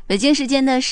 北京时间的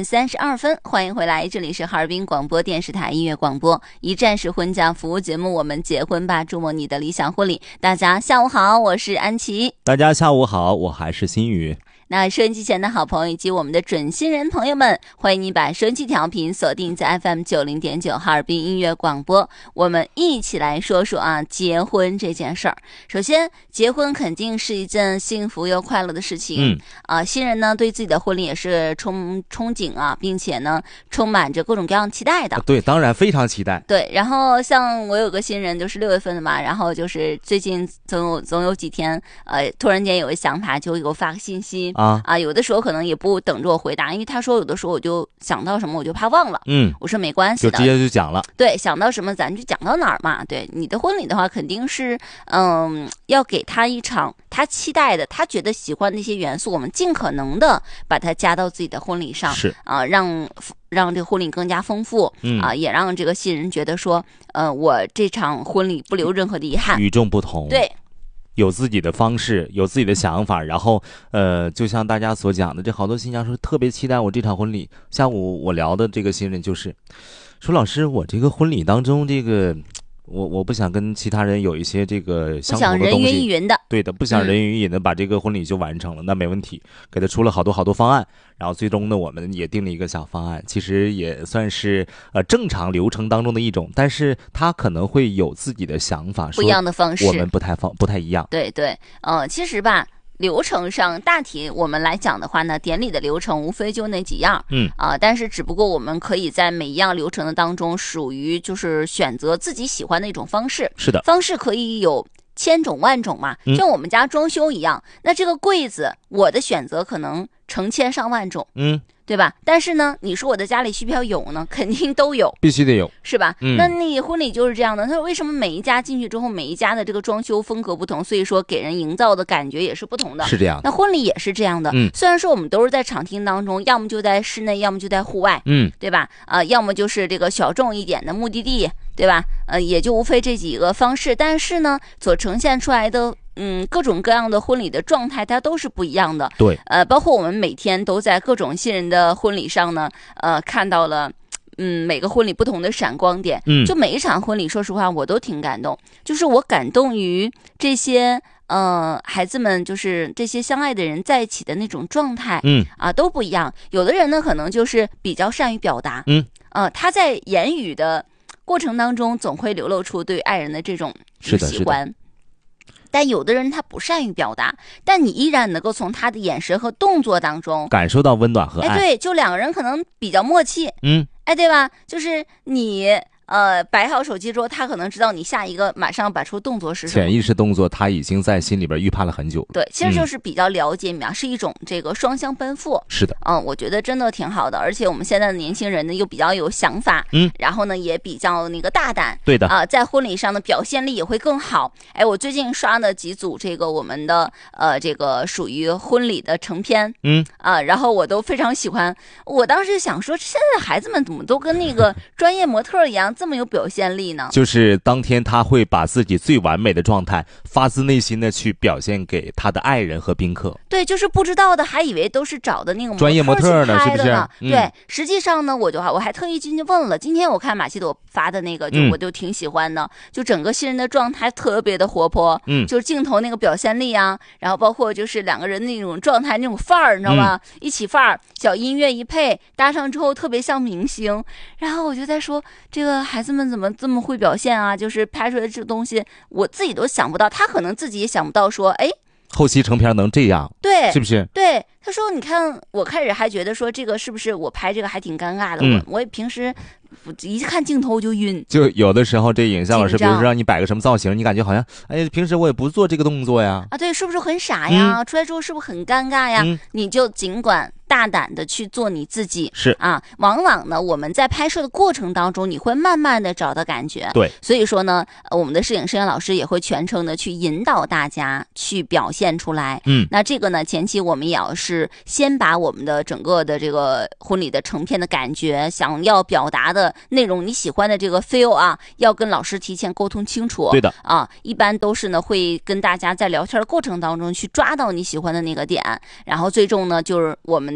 18:32，欢迎回来，这里是哈尔滨广播电视台音乐广播一站式婚嫁服务节目，我们结婚吧，祝梦你的理想婚礼。大家下午好，我是安琪。 大家下午好，我还是新宇。 那收音机前的好朋友以及我们的准新人朋友们，欢迎你把收音机调频锁定在 FM90.9 哈尔滨音乐广播，我们一起来说说结婚这件事儿。首先，结婚肯定是一件幸福又快乐的事情。新人呢对自己的婚礼也是憧憬并且呢充满着各种各样期待的。 对，当然非常期待。 对，然后像我有个新人就是6月份的嘛，然后就是最近总有几天突然间有个想法就给我发个信息。有的时候可能也不等着我回答，因为他说有的时候我就想到什么我就怕忘了。我说没关系的， 就直接就讲了。 对，想到什么咱就讲到哪儿嘛。对，你的婚礼的话肯定是要给他一场他期待的他觉得喜欢的一些元素，我们尽可能的把它加到自己的婚礼上， 是让这个婚礼更加丰富。也让这个新人觉得说我这场婚礼不留任何的遗憾， 与众不同。 对， 有自己的方式，有自己的想法，然后就像大家所讲的，这好多新娘说特别期待我这场婚礼。下午我聊的这个新人就是说，老师，我这个婚礼当中这个我不想跟其他人有一些这个相同的东西， 不想人云亦云的。 对的，不想人云亦云的把这个婚礼就完成了，那没问题。给他出了好多方案，然后最终呢我们也定了一个小方案，其实也算是正常流程当中的一种，但是他可能会有自己的想法， 不一样的方式， 我们不太一样。 对对，其实吧，流程上大体我们来讲的话呢，典礼的流程无非就那几样。但是只不过我们可以在每一样流程的当中属于就是选择自己喜欢的一种方式。 是的， 方式可以有千种万种嘛，像我们家装修一样，那这个柜子我的选择可能成千上万种。对吧？但是呢，你说我的家里需不需要有呢？肯定都有， 必须得有， 是吧？那你婚礼就是这样的。他说为什么每一家进去之后，每一家的这个装修风格不同，所以说给人营造的感觉也是不同的。 是这样的。 那婚礼也是这样的。虽然说我们都是在场厅当中，要么就在室内，要么就在户外，对吧？要么就是这个小众一点的目的地，对吧？也就无非这几个方式，但是呢，所呈现出来的各种各样的婚礼的状态它都是不一样的。 对， 包括我们每天都在各种新人的婚礼上呢，看到了每个婚礼不同的闪光点。就每一场婚礼说实话我都挺感动，就是我感动于这些孩子们，就是这些相爱的人在一起的那种状态。都不一样。有的人呢可能就是比较善于表达，他在言语的过程当中总会流露出对爱人的这种喜欢。但有的人他不善于表达，但你依然能够从他的眼神和动作当中感受到温暖和爱。 对，就两个人可能比较默契。对吧？就是你摆好手机之后，他可能知道你下一个马上摆出动作是什么， 潜意识动作他已经在心里边预判了很久。 对，其实就是比较了解你们，是一种这个双向奔赴。 是的， 我觉得真的挺好的。而且我们现在的年轻人呢又比较有想法，然后呢也比较那个大胆。 对的在婚礼上的表现力也会更好。我最近刷了几组这个我们的这个属于婚礼的成片，然后我都非常喜欢。我当时想说，现在的孩子们怎么都跟那个专业模特一样这么有表现力呢？ 就是当天他会把自己最完美的状态发自内心的去表现给他的爱人和宾客。 对，就是不知道的还以为都是找的那个专业模特呢， 是不是？ 对，实际上呢我还特意进去问了，今天我看马西朵发的那个我就挺喜欢的，就整个新人的状态特别的活泼，就是镜头那个表现力啊，然后包括就是两个人那种状态那种范儿，你知道吗？一起范儿，小音乐一配搭上之后特别像明星。然后我就在说，这个孩子们怎么这么会表现啊？就是拍出来这东西我自己都想不到，他可能自己也想不到说后期成片能这样， 对， 是不是？ 对，他说你看，我开始还觉得说这个是不是我拍这个还挺尴尬的，我平时一看镜头就晕。就有的时候这影像老师比如说让你摆个什么造型，你感觉好像平时我也不做这个动作呀， 对，是不是很傻呀？出来之后是不是很尴尬呀？你就尽管大胆的去做你自己。 是往往呢我们在拍摄的过程当中你会慢慢的找到感觉。 对， 所以说呢我们的摄影师老师也会全程的去引导大家去表现出来。那这个呢前期我们也要是先把我们的整个的这个婚礼的成片的感觉，想要表达的内容，你喜欢的这个 feel 要跟老师提前沟通清楚。 对的一般都是呢会跟大家在聊天的过程当中去抓到你喜欢的那个点，然后最终呢就是我们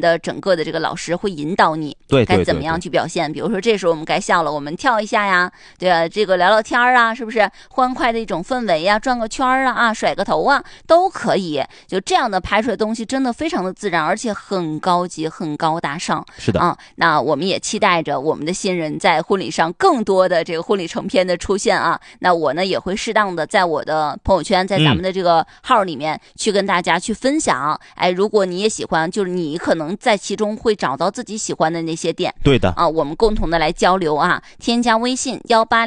的整个的这个老师会引导你， 对， 该怎么样去表现。比如说这时候我们该笑了，我们跳一下呀，对啊，这个聊聊天啊，是不是欢快的一种氛围呀，转个圈啊，甩个头啊，都可以。就这样的拍出来的东西真的非常的自然，而且很高级，很高大上。 是的啊，那我们也期待着我们的新人在婚礼上更多的这个婚礼成片的出现啊。那我呢也会适当的在我的朋友圈，在咱们的这个号里面去跟大家去分享。哎，如果你也喜欢，就是你可能在其中会找到自己喜欢的那些点。 对的啊，我们共同的来交流啊。添加微信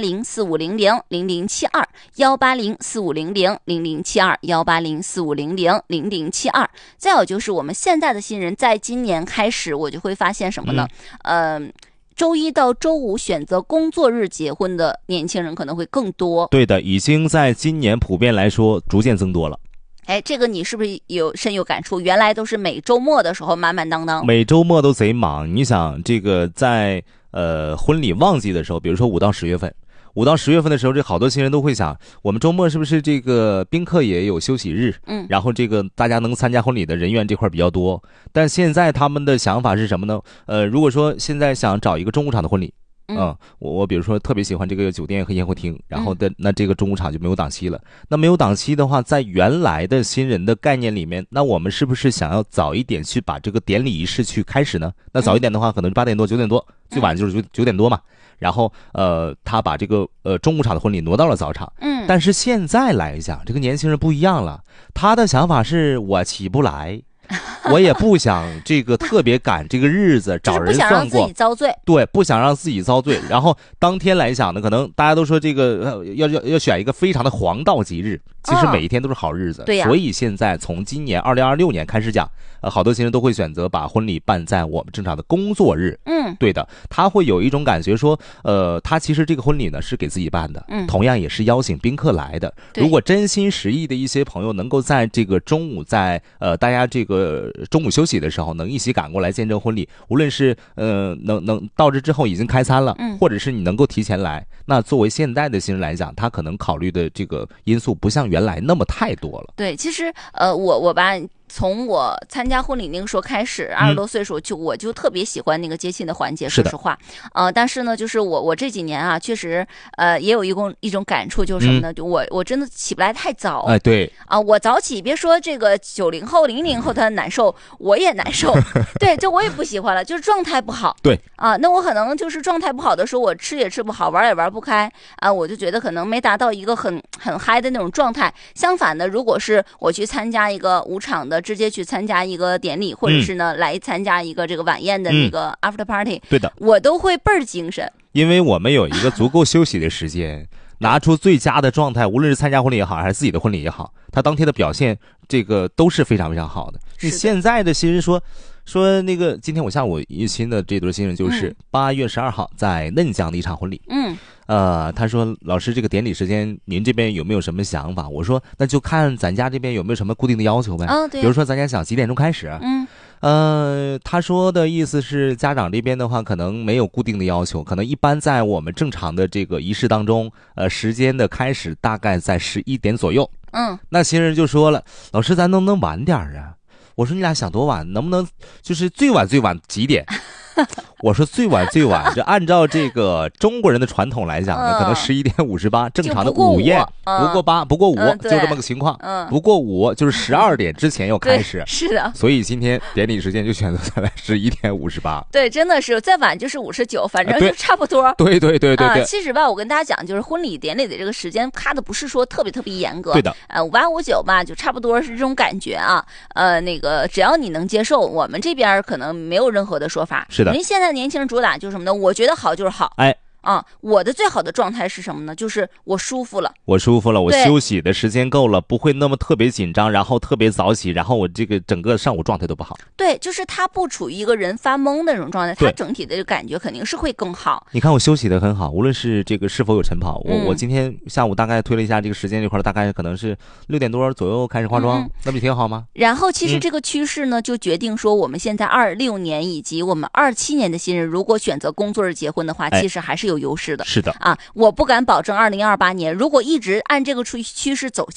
18045000072，18045000072，18045000072。再有就是我们现在的新人，在今年开始，我就会发现什么呢？周一到周五选择工作日结婚的年轻人可能会更多。 对的，已经在今年普遍来说逐渐增多了。 哎，这个你是不是深有感触？原来都是每周末的时候满满当当， 每周末都贼忙。你想，这个在婚礼旺季的时候，比如说5到10月份的时候，这好多新人都会想，我们周末是不是这个宾客也有休息日？然后这个大家能参加婚礼的人员这块比较多。但现在他们的想法是什么呢？如果说现在想找一个中午场的婚礼。我比如说特别喜欢这个酒店和宴会厅，然后那这个中午场就没有档期了。那没有档期的话，在原来的新人的概念里面，那我们是不是想要早一点去把这个典礼仪式去开始呢？那早一点的话，可能8点多9点多，最晚就是9点多嘛。然后他把这个中午场的婚礼挪到了早场。但是现在来讲，这个年轻人不一样了，他的想法是我起不来。我也不想这个特别赶这个日子找人算过， 就是不想让自己遭罪。 对，不想让自己遭罪。然后当天来讲呢，可能大家都说这个要选一个非常的黄道吉日，其实每一天都是好日子。 对呀。 所以现在从今年2026年开始讲，好多新人都会选择把婚礼办在我们正常的工作日。对的，他会有一种感觉说，他其实这个婚礼呢是给自己办的，同样也是邀请宾客来的。如果真心实意的一些朋友能够在这个中午，在大家这个中午休息的时候，能一起赶过来见证婚礼，无论是能到这之后已经开餐了，或者是你能够提前来，那作为现代的新人来讲，他可能考虑的这个因素不像原来那么太多了。 对，其实我吧。从我参加婚礼那个时候开始，20多岁时候我就特别喜欢那个接亲的环节，说实话，但是呢，就是我这几年啊，确实也有一种感触，就是什么呢？就我真的起不来太早， 哎，对啊，我早起，别说这个90后、00后他难受，我也难受，对，这我也不喜欢了，就是状态不好， 对啊，那我可能就是状态不好的时候，我吃也吃不好，玩也玩不开啊，我就觉得可能没达到一个很嗨的那种状态。相反的，如果是我去参加一个舞场的，直接去参加一个典礼，或者是呢来参加一个这个晚宴的那个 after party， 对的， 我都会倍儿精神， 因为我们有一个足够休息的时间，拿出最佳的状态，无论是参加婚礼也好，还是自己的婚礼也好，他当天的表现这个都是非常非常好的。你现在的新人说那个，今天我下午一新的这对新人就是8月12号在嫩江的一场婚礼。他说老师，这个典礼时间您这边有没有什么想法？我说那就看咱家这边有没有什么固定的要求呗。 对， 比如说咱家想几点钟开始。他说的意思是家长这边的话可能没有固定的要求，可能一般在我们正常的这个仪式当中，时间的开始大概在11点左右。那新人就说了，老师咱能不能晚点啊？我说你俩想多晚，能不能就是最晚几点？我说最晚，就按照这个中国人的传统来讲呢，可能11点58，正常的午宴不过8，不过5，就这么个情况。不过5就是12点之前要开始。 是的。 所以今天典礼时间就选择在11点58。 对，真的是再晚就是59，反正就差不多。 对。 其实吧，我跟大家讲，就是婚礼典礼的这个时间卡的不是说特别严格。 对的。 5859吧，就差不多是这种感觉啊。那个只要你能接受，我们这边可能没有任何的说法。 是的。 因为现在年轻人主打就是什么呢？我觉得好就是好。我的最好的状态是什么呢？就是我舒服了，我休息的时间够了，不会那么特别紧张，然后特别早起，然后我这个整个上午状态都不好。 对，就是他不处于一个人发懵的那种状态，他整体的感觉肯定是会更好。 你看我休息的很好，无论是这个是否有晨跑，我今天下午大概推了一下这个时间这块，大概可能是6点多左右开始化妆，那不挺好吗？ 然后其实这个趋势呢，就决定说我们现在26年以及我们27年的新人，如果选择工作日结婚的话，其实还是有优势的。 是的啊，我不敢保证2028年如果一直按这个趋势走下